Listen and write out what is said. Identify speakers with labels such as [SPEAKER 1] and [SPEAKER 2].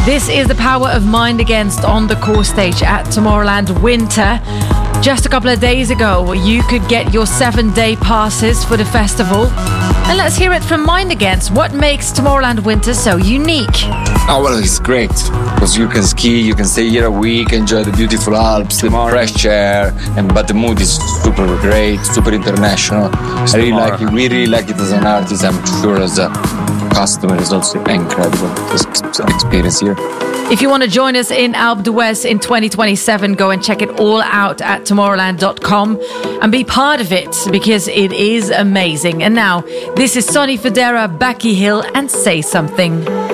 [SPEAKER 1] This is the Power of Mind Against on the core stage at Tomorrowland Winter. Just a couple of days ago, you could get your 7-day passes for the festival. And let's hear it from Mind Against. What makes Tomorrowland Winter so unique?
[SPEAKER 2] Oh, well, it's great because you can ski, you can stay here a week, enjoy the beautiful Alps, the fresh air, but the mood is super great, super international. I really like it. We really like it as an artist. I'm sure as a customer, it's also incredible this experience here.
[SPEAKER 1] If you want to join us in Alpe d'Huez in 2027, go and check it all out at tomorrowland.com and be part of it because it is amazing. And now, this is Sonny Fodera, Becky Hill, and Say Something.